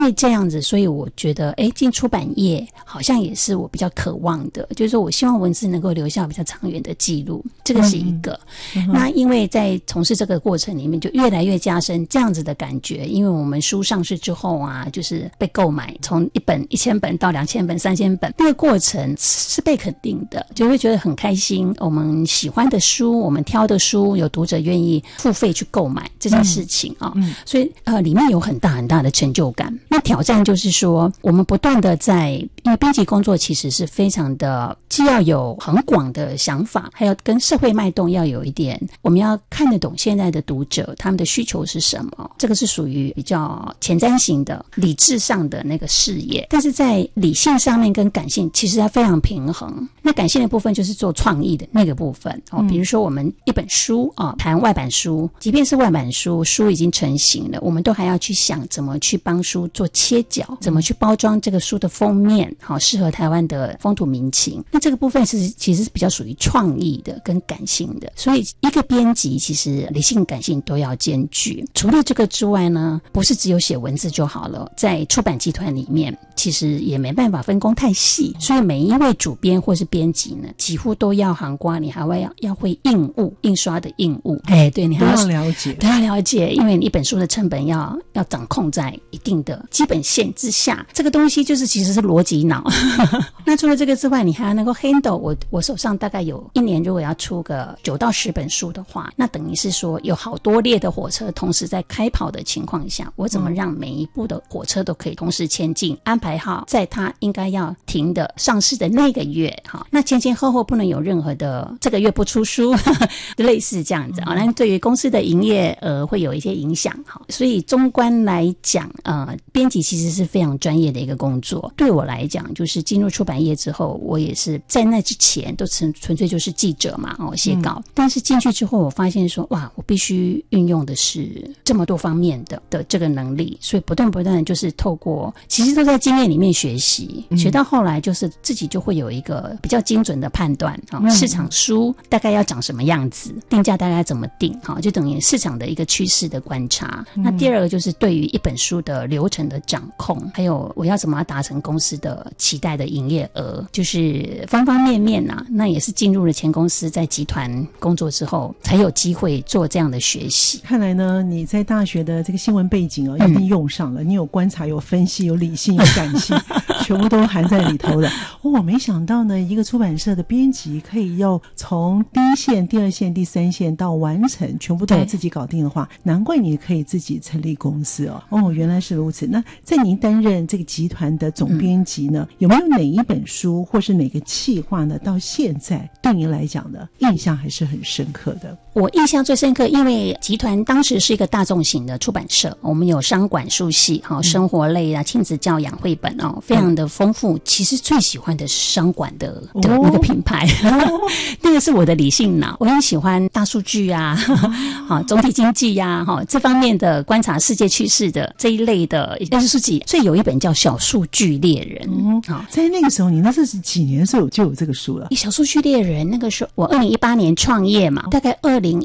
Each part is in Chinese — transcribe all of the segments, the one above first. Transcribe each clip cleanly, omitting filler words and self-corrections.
因为这样子，所以我觉得进出版业好像也是我比较渴望的，就是说我希望文字能够留下比较长远的记录，这个是一个。那因为在从事这个过程里面就越来越加深这样子的感觉，因为我们书上市之后啊，就是被购买，从1本1000本到2000本3000本，那个过程是被肯定的，就会觉得很开心，我们喜欢的书，我们挑的书，有读者愿意付费去购买这件事情啊，所以里面有很大很大的成就感。那挑战就是说我们不断的因为编辑工作其实是非常的，既要有很广的想法，还有跟社会脉动要有一点，我们要看得懂现在的读者他们的需求是什么，这个是属于比较前瞻型的理智上的那个视野，但是在理性上面跟感性其实要非常平衡。那感性的部分就是做创意的那个部分比如说我们一本书谈外版书，即便是外版书已经成型了，我们都还要去想怎么去帮书做切角，怎么去包装这个书的封面适合台湾的风土民情。那这个部分其实是比较属于创意的跟感性的，所以一个编辑其实理性感性都要兼具。除了这个之外呢，不是只有写文字就好了，在出版集团里面其实也没办法分工太细，所以每一位主编或是编辑呢，几乎都要涵盖，你还要会印务，印刷的印务，对，你还要了解，因为你一本书的成本要掌控在一定的基本线之下，这个东西就是其实是逻辑脑那除了这个之外，你还要能够 handle 我手上大概有一年如果要出个9到10本书的话，那等于是说有好多列的火车同时在开跑的情况下，我怎么让每一部的火车都可以同时前进，安排好在它应该要停的上市的那个月那前前后后不能有任何的这个月不出书类似这样子那对于公司的营业额会有一些影响所以综观来讲编辑其实是非常专业的一个工作。对我来讲，就是进入出版业之后，我也是在那之前都纯粹就是记者嘛写稿但是进去之后我发现说哇，我必须运用的是这么多方面的这个能力，所以不断的就是透过其实都在经验里面学习学到后来就是自己就会有一个比较精准的判断市场书大概要长什么样子，定价大概怎么定就等于市场的一个趋势的观察那第二个就是对于一本书的流程的掌控，还有我要怎么达成公司的期待的营业额，就是方方面面那也是进入了前公司在集团工作之后才有机会做这样的学习。 看来呢你在大学的这个新闻背景一定用上了你有观察，有分析，有理性，有感性全部都含在里头的我没想到呢一个出版社的编辑可以要从第一线第二线第三线到完成全部都要自己搞定的话，难怪你可以自己成立公司原来是如此。那在您担任这个集团的总编辑呢有没有哪一本书或是哪个企划呢到现在对您来讲呢印象还是很深刻的？ 我印象最深刻，因为集团当时是一个大众型的出版社，我们有商管书系生活类亲子教养绘本非常的丰富其实最喜欢的是商管的那个品牌那个是我的理性脑，我很喜欢大数据总体经济这方面的观察世界趋势的这一类的书籍，所以有一本叫小数据猎人在那个时候你那是几年的时候就有这个书了？ 小数据猎人那个时候我2018年创业嘛，大概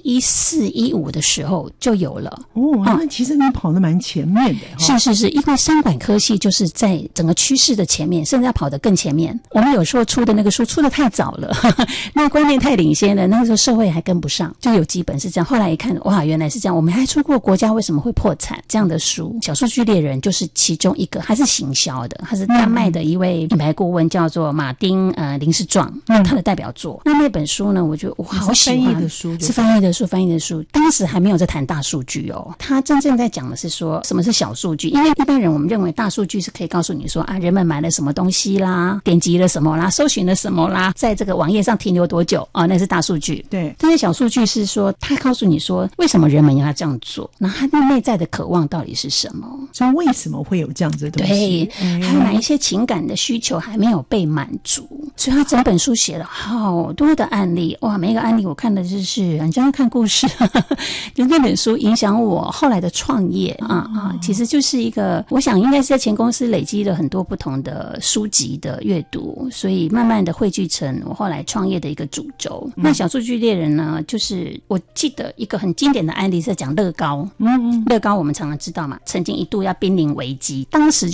2014-15的时候就有了那其实你跑得蛮前面的是因为商管科系就是在整个趋势的前面，甚至要跑得更前面。我们有时候出的那个书出得太早了那个观念太领先了，那个时候社会还跟不上，就有几本是这样，后来一看哇原来是这样，我们还出过国家为什么会破产这样的书，小数据猎人就是其中一个，他是行销的，他是丹麦的一位品牌顾问叫做马丁林士壮他的代表作。那本书呢我觉得我好喜欢，是翻译的书当时还没有在谈大数据他真正在讲的是说什么是小数据，因为一般人我们认为大数据是可以告诉你说人们买了什么东西啦，点击了什么啦，搜寻了什么啦，在这个网页上停留多久那是大数据。 对， 但是小数据是说他告诉你说为什么人们要这样做，那他内在的渴望到底是什么， 所以为什么会有这样子的东西， 对还有哪一些情感的需求还没有被满足，所以他整本书写了好多的案例哇，每一个案例我看的就是很像看故事就那本书影响我后来的创业其实就是一个我想应该是在前公司累积了很多不同同的书籍的阅读，所以慢慢的汇聚成我后来创业的一个主轴。那小数据猎人呢，就是我记得一个很经典的案例是在讲乐高。乐高我们常常知道嘛，曾经一度要濒临危机，当时